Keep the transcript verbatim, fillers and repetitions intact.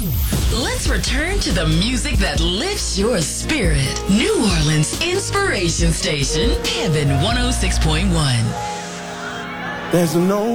Let's return to the music that lifts your spirit. New Orleans Inspiration Station, Heaven one oh six point one. There's no